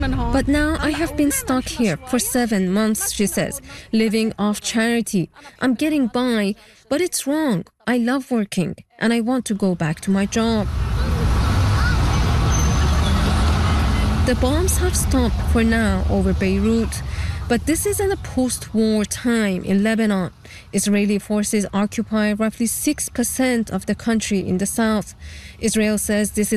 But now I have been stuck here for 7 months, she says, living off charity. I'm getting by, but it's wrong. I love working, and I want to go back to my job. The bombs have stopped for now over Beirut, but this is in a post-war time in Lebanon. Israeli forces occupy roughly 6% of the country in the south. Israel says this is